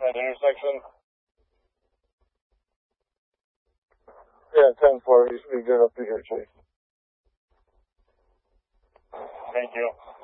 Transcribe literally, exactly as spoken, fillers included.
that intersection? Yeah, ten four. You should be good up to here, Chase. Thank you.